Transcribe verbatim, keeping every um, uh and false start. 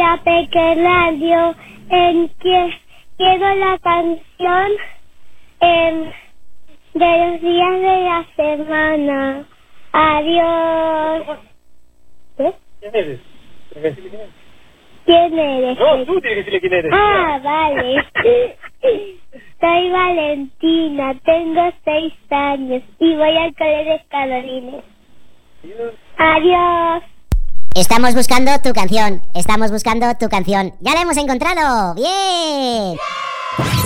para Pequeño, en que quiero la canción eh, de los días de la semana. Adiós. ¿Qué? ¿Quién eres? ¿Tienes que decirle quién eres? ¿Quién eres? No, tú tienes que decirle quién eres. Ah, vale. Soy Valentina, tengo seis años y voy al colegio de Carolines. Adiós. Adiós. Estamos buscando tu canción, estamos buscando tu canción. ¡Ya la hemos encontrado! ¡Bien!